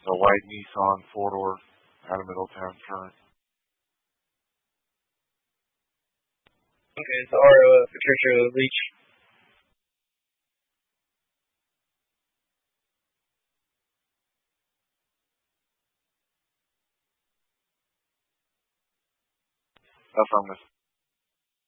The white Nissan four-door out of Middletown current. Okay, it's RO Patricia Leach. Affirmative.